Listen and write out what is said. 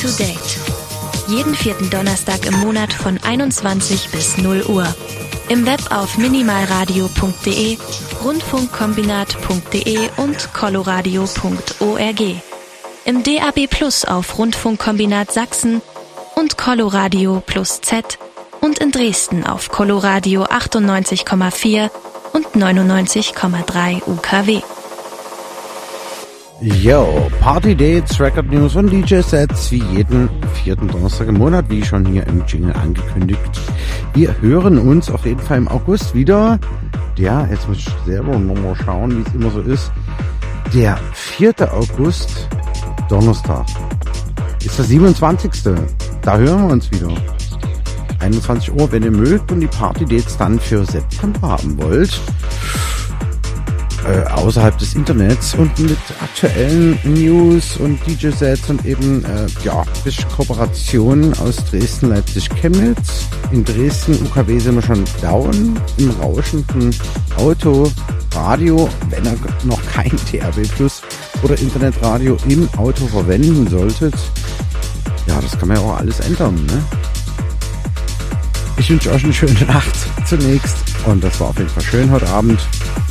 to Date. Jeden vierten Donnerstag im Monat von 21 bis 0 Uhr. Im Web auf minimalradio.de, rundfunkkombinat.de und coloradio.org. Im DAB Plus auf Rundfunkkombinat Sachsen und Coloradio Plus Z und in Dresden auf Coloradio 98,4 und 99,3 UKW. Yo, Party Dates, Record News und DJ-Sets wie jeden vierten Donnerstag im Monat, wie schon hier im Jingle angekündigt. Wir hören uns auf jeden Fall im August wieder. Ja, jetzt muss ich selber nochmal schauen, wie es immer so ist. Der 4. August, Donnerstag, ist der 27. Da hören wir uns wieder. 21 Uhr, wenn ihr mögt und die Party Dates dann für September haben wollt. Außerhalb des Internets und mit aktuellen News und DJ-Sets und eben ein bisschen Kooperationen aus Dresden, Leipzig, Chemnitz. In Dresden, UKW sind wir schon down im rauschenden Autoradio, wenn ihr noch kein DAB Plus oder Internetradio im Auto verwenden solltet. Ja, das kann man ja auch alles ändern, ne? Ich wünsche euch eine schöne Nacht zunächst und das war auf jeden Fall schön heute Abend.